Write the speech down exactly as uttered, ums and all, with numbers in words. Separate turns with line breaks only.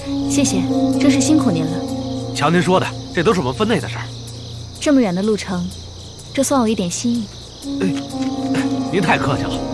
谢谢，真是辛苦您了。
瞧您说的，这都是我们分内的事儿。
这么远的路程，这算我一点心意。
哎，您太客气了。